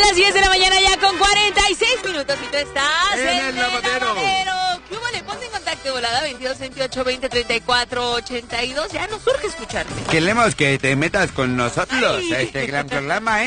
las 10 de la mañana ya con 46 minutos y tú estás en el lavadero. ¿Qué hubo? Le ponte en contacto, volada 22 28 20 34 82. Ya nos urge escucharte. Queremos que te metas con nosotros a este gran programa,